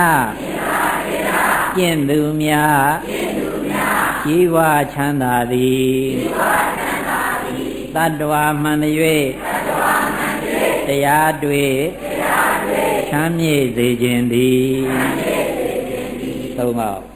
ကျင့်သူများជីវချမ်းသာသည်တတ္တဝါမှန်၍တရားတွေ့ချမ်းမြေ့စေခြင်းသည်သုံးပါ